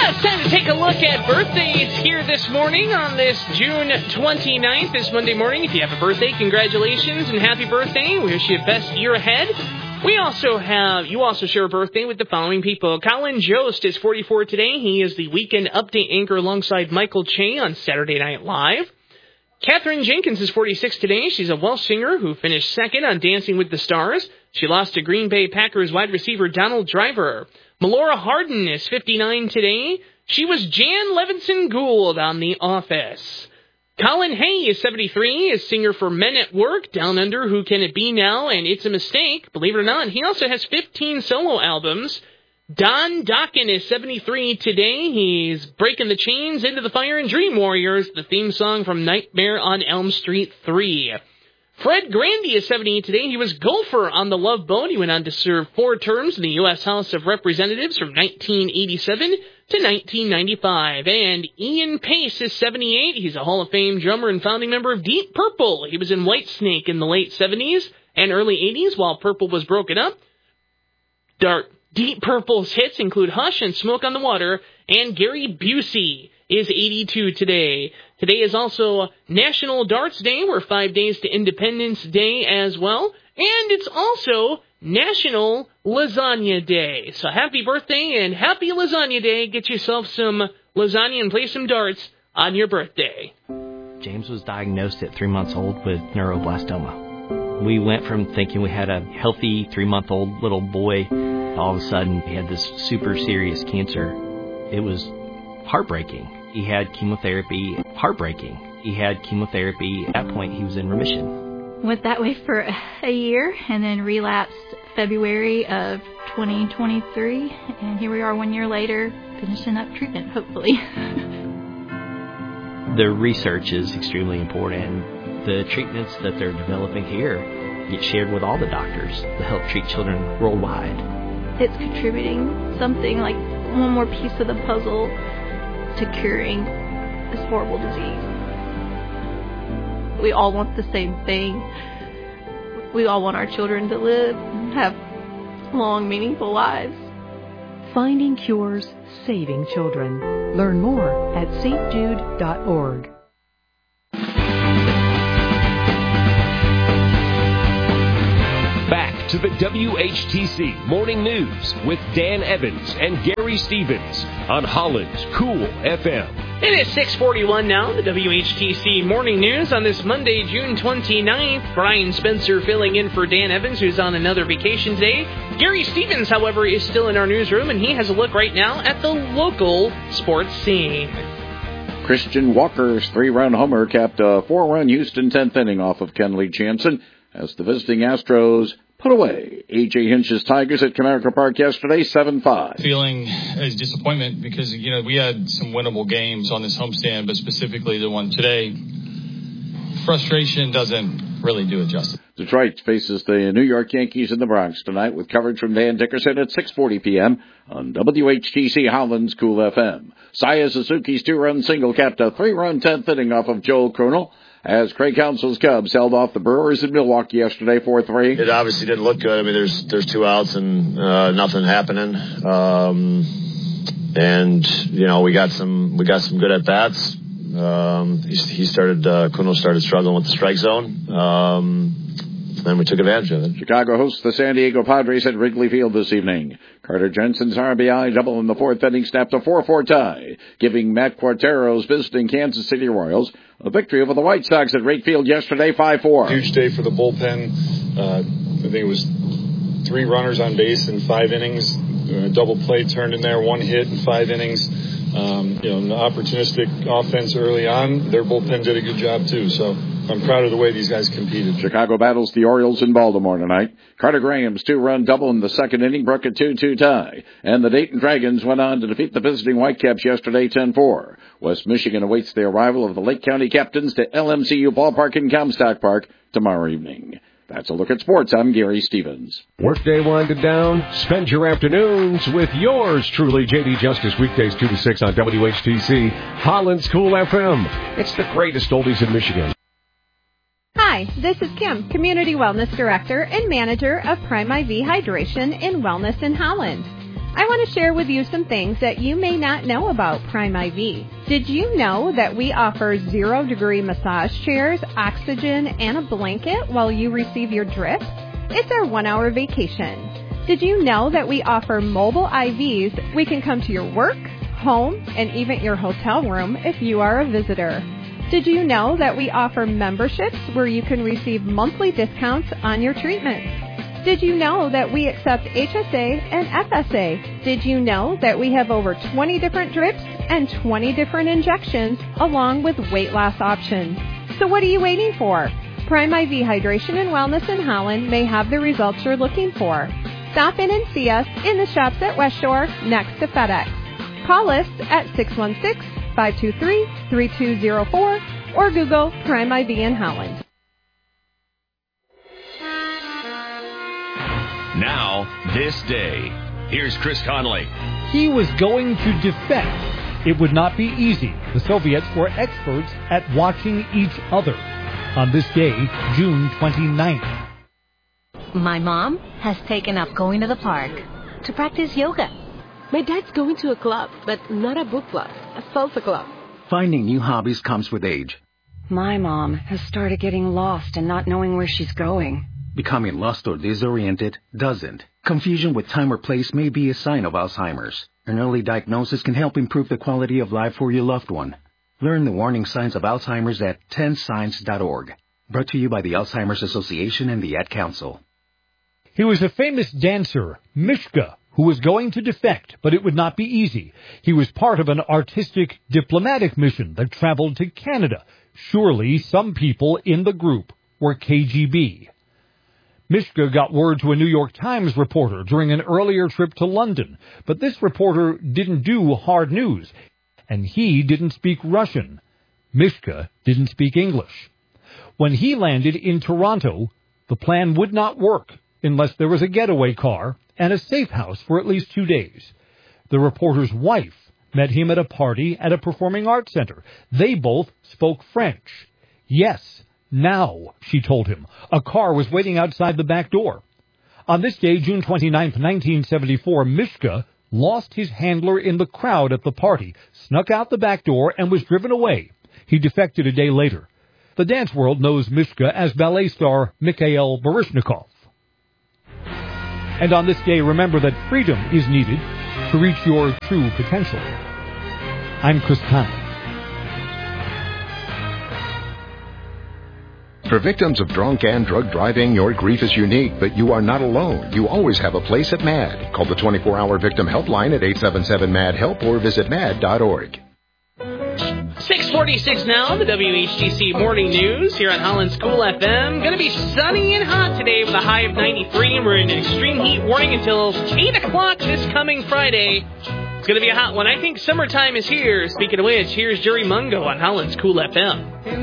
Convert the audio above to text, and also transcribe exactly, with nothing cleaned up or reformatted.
Yeah, it's time to take a look at birthdays here this morning on this June twenty-ninth, this Monday morning. If you have a birthday, congratulations and happy birthday. We wish you the best year ahead. We also have, you also share a birthday with the following people. Colin Jost is forty-four today. He is the weekend update anchor alongside Michael Che on Saturday Night Live. Katherine Jenkins is forty-six today. She's a Welsh singer who finished second on Dancing with the Stars. She lost to Green Bay Packers wide receiver Donald Driver. Melora Hardin is fifty-nine today. She was Jan Levinson Gould on The Office. Colin Hay is seventy-three, is singer for Men at Work, Down Under, Who Can It Be Now, and It's a Mistake. Believe it or not, he also has fifteen solo albums. Don Dokken is seventy-three today. He's Breaking the Chains, Into the Fire, and Dream Warriors, the theme song from Nightmare on Elm Street three. Fred Grandy is seventy-eight today. He was golfer on the Love Boat. He went on to serve four terms in the U S House of Representatives from nineteen eighty-seven to nineteen ninety-five. And Ian Pace is seventy-eight. He's a Hall of Fame drummer and founding member of Deep Purple. He was in Whitesnake in the late seventies and early eighties while Purple was broken up. Dark Deep Purple's hits include Hush and Smoke on the Water. And Gary Busey is eighty-two today. Today is also National Darts Day. We're five days to Independence Day as well. And it's also National Lasagna Day. So happy birthday and happy Lasagna Day. Get yourself some lasagna and play some darts on your birthday. James was diagnosed at three months old with neuroblastoma. We went from thinking we had a healthy three-month-old little boy. All of a sudden, he had this super serious cancer. It was heartbreaking. He had chemotherapy. Heartbreaking. He had chemotherapy. At that point, he was in remission. Went that way for a year and then relapsed February of twenty twenty-three. And here we are one year later, finishing up treatment, hopefully. The research is extremely important. The treatments that they're developing here get shared with all the doctors to help treat children worldwide. It's contributing something like one more piece of the puzzle to curing this horrible disease. We all want the same thing. We all want our children to live and have long, meaningful lives. Finding cures, saving children. Learn more at s t jude dot org. Back to the W H T C Morning News with Dan Evans and Gary Stevens on Holland's Cool F M. It is six forty-one now, the W H T C Morning News on this Monday, June twenty-ninth. Brian Spencer filling in for Dan Evans, who's on another vacation day. Gary Stevens, however, is still in our newsroom, and he has a look right now at the local sports scene. Christian Walker's three-run homer capped a four-run Houston tenth inning off of Kenley Jansen as the visiting Astros put away A J Hinch's Tigers at Comerica Park yesterday, seven five. Feeling a disappointment because, you know, we had some winnable games on this homestand, but specifically the one today, frustration doesn't really do it justice. Detroit faces the New York Yankees in the Bronx tonight with coverage from Dan Dickerson at six forty p.m. on W H T C Holland's Cool F M. Saya Suzuki's two-run single capped a three-run tenth inning off of Joel Krunel as Craig Counsell's Cubs held off the Brewers in Milwaukee yesterday, four three. It obviously didn't look good. I mean, there's there's two outs and uh, nothing happening. Um, and you know, we got some we got some good at bats. Um, he, he started uh, Kuno started struggling with the strike zone. Um, then we took advantage of it. Chicago hosts the San Diego Padres at Wrigley Field this evening. Carter Jensen's R B I double in the fourth inning snapped a four four tie, giving Matt Quartero's visiting Kansas City Royals a victory over the White Sox at Wrigley Field yesterday, five four. Huge day for the bullpen. Uh, I think it was three runners on base in five innings. A double play turned in there, one hit in five innings. Um, you know, an opportunistic offense early on. Their bullpen did a good job, too. So I'm proud of the way these guys competed. Chicago battles the Orioles in Baltimore tonight. Carter Graham's two-run double in the second inning broke a two two tie. And the Dayton Dragons went on to defeat the visiting Whitecaps yesterday, ten four. West Michigan awaits the arrival of the Lake County Captains to L M C U Ballpark in Comstock Park tomorrow evening. That's a look at sports. I'm Gary Stevens. Workday winded down. Spend your afternoons with yours truly, J D Justice, weekdays two to six on W H T C, Holland's Cool F M. It's the greatest oldies in Michigan. Hi, this is Kim, Community Wellness Director and Manager of Prime I V Hydration and Wellness in Holland. I want to share with you some things that you may not know about Prime I V. Did you know that we offer zero-degree massage chairs, oxygen, and a blanket while you receive your drip? It's our one-hour vacation. Did you know that we offer mobile I Vs? We can come to your work, home, and even your hotel room if you are a visitor. Did you know that we offer memberships where you can receive monthly discounts on your treatments? Did you know that we accept H S A and F S A? Did you know that we have over twenty different drips and twenty different injections along with weight loss options? So what are you waiting for? Prime I V Hydration and Wellness in Holland may have the results you're looking for. Stop in and see us in the shops at West Shore next to FedEx. Call us at six one six, five two three, three two zero four or Google Prime I V in Holland. Now, this day. Here's Chris Conley. He was going to defect. It would not be easy. The Soviets were experts at watching each other. On this day, June twenty-ninth. My mom has taken up going to the park to practice yoga. My dad's going to a club, but not a book club, a salsa club. Finding new hobbies comes with age. My mom has started getting lost and not knowing where she's going. Becoming lost or disoriented doesn't. Confusion with time or place may be a sign of Alzheimer's. An early diagnosis can help improve the quality of life for your loved one. Learn the warning signs of Alzheimer's at ten signs dot org. Brought to you by the Alzheimer's Association and the Ad Council. He was a famous dancer, Mishka, who was going to defect, but it would not be easy. He was part of an artistic diplomatic mission that traveled to Canada. Surely some people in the group were K G B. Mishka got word to a New York Times reporter during an earlier trip to London, but this reporter didn't do hard news, and he didn't speak Russian. Mishka didn't speak English. When he landed in Toronto, the plan would not work unless there was a getaway car and a safe house for at least two days. The reporter's wife met him at a party at a performing arts center. They both spoke French. Yes, now, she told him, a car was waiting outside the back door. On this day, June twenty-ninth, nineteen seventy-four, Mishka lost his handler in the crowd at the party, snuck out the back door, and was driven away. He defected a day later. The dance world knows Mishka as ballet star Mikhail Baryshnikov. And on this day, remember that freedom is needed to reach your true potential. I'm Chris Conley. For victims of drunk and drug driving, your grief is unique, but you are not alone. You always have a place at MAD. Call the twenty-four hour victim helpline at eight seven seven M A D HELP or visit mad dot org. six forty-six now, the W H T C Morning News here on Holland's Cool F M. Going to be sunny and hot today with a high of ninety-three, and we're in an extreme heat warning until eight o'clock this coming Friday. It's going to be a hot one. I think summertime is here. Speaking of which, here's Jerry Mungo on Holland's Cool F M.